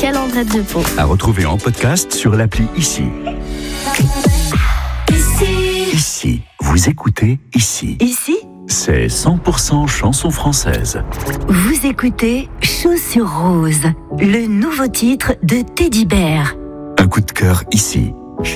Quel André Dupont. À retrouver en podcast sur l'appli Ici. Ici, vous écoutez Ici. Ici, C'est 100% chansons françaises. vous écoutez Chaussures Roses, le nouveau titre de Teddy Bear. Un coup de cœur ici.